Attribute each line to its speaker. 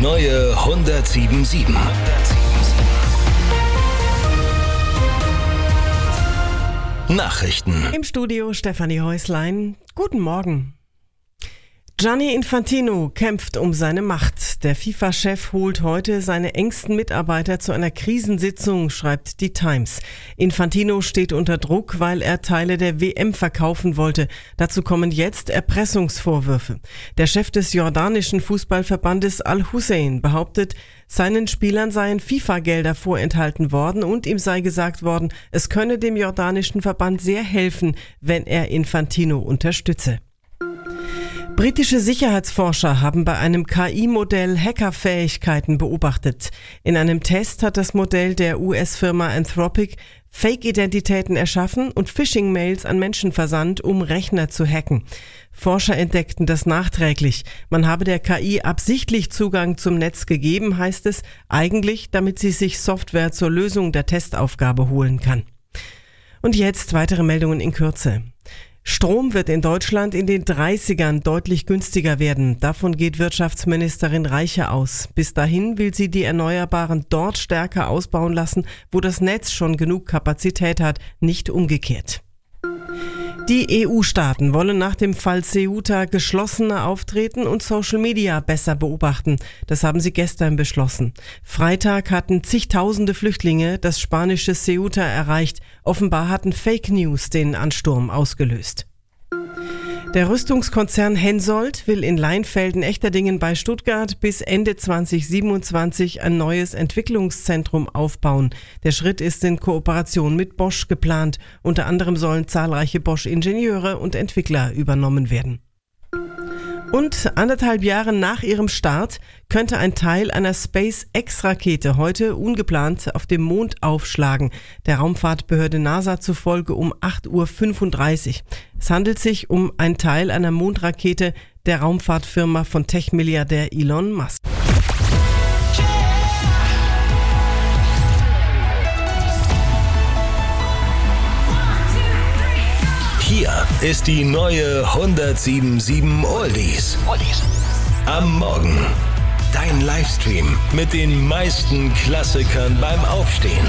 Speaker 1: neue 107.7. Nachrichten.
Speaker 2: Im Studio Stefanie Häuslein. Guten Morgen. Gianni Infantino kämpft um seine Macht. Der FIFA-Chef holt heute seine engsten Mitarbeiter zu einer Krisensitzung, schreibt die Times. Infantino steht unter Druck, weil er Teile der WM verkaufen wollte. Dazu kommen jetzt Erpressungsvorwürfe. Der Chef des jordanischen Fußballverbandes Al-Hussein behauptet, seinen Spielern seien FIFA-Gelder vorenthalten worden und ihm sei gesagt worden, es könne dem jordanischen Verband sehr helfen, wenn er Infantino unterstütze. Britische Sicherheitsforscher haben bei einem KI-Modell Hackerfähigkeiten beobachtet. In einem Test hat das Modell der US-Firma Anthropic Fake-Identitäten erschaffen und Phishing-Mails an Menschen versandt, um Rechner zu hacken. Forscher entdeckten das nachträglich. Man habe der KI absichtlich Zugang zum Netz gegeben, heißt es, eigentlich, damit sie sich Software zur Lösung der Testaufgabe holen kann. Und jetzt weitere Meldungen in Kürze. Strom wird in Deutschland in den 30ern deutlich günstiger werden. Davon geht Wirtschaftsministerin Reiche aus. Bis dahin will sie die Erneuerbaren dort stärker ausbauen lassen, wo das Netz schon genug Kapazität hat, nicht umgekehrt. Die EU-Staaten wollen nach dem Fall Ceuta geschlossener auftreten und Social Media besser beobachten. Das haben sie gestern beschlossen. Freitag hatten zigtausende Flüchtlinge das spanische Ceuta erreicht. Offenbar hatten Fake News den Ansturm ausgelöst. Der Rüstungskonzern Hensoldt will in Leinfelden-Echterdingen bei Stuttgart bis Ende 2027 ein neues Entwicklungszentrum aufbauen. Der Schritt ist in Kooperation mit Bosch geplant. Unter anderem sollen zahlreiche Bosch-Ingenieure und Entwickler übernommen werden. Und 1,5 Jahre nach ihrem Start könnte ein Teil einer SpaceX-Rakete heute ungeplant auf dem Mond aufschlagen. Der Raumfahrtbehörde NASA zufolge um 8:35 Uhr. Es handelt sich um einen Teil einer Mondrakete der Raumfahrtfirma von Tech-Milliardär Elon Musk.
Speaker 1: Hier ist die neue 107.7 Oldies. Am Morgen. Dein Livestream mit den meisten Klassikern beim Aufstehen.